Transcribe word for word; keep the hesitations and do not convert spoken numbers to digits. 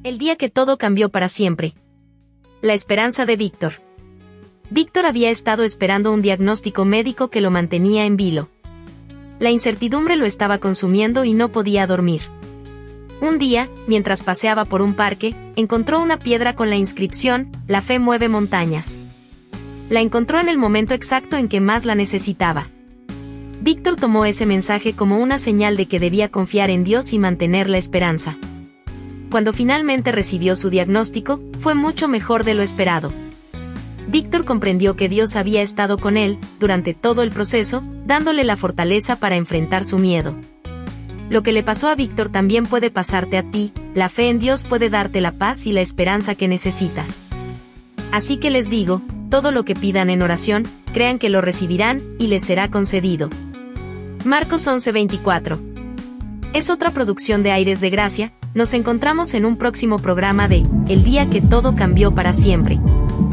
El día que todo cambió para siempre. La esperanza de Víctor. Víctor había estado esperando un diagnóstico médico que lo mantenía en vilo. La incertidumbre lo estaba consumiendo y no podía dormir. Un día, mientras paseaba por un parque, encontró una piedra con la inscripción, "La fe mueve montañas". La encontró en el momento exacto en que más la necesitaba. Víctor tomó ese mensaje como una señal de que debía confiar en Dios y mantener la esperanza. Cuando finalmente recibió su diagnóstico, fue mucho mejor de lo esperado. Víctor comprendió que Dios había estado con él, durante todo el proceso, dándole la fortaleza para enfrentar su miedo. Lo que le pasó a Víctor también puede pasarte a ti. La fe en Dios puede darte la paz y la esperanza que necesitas. Así que les digo, todo lo que pidan en oración, crean que lo recibirán, y les será concedido. Marcos once veinticuatro. Es otra producción de Aires de Gracia. Nos encontramos en un próximo programa de El día que todo cambió para siempre.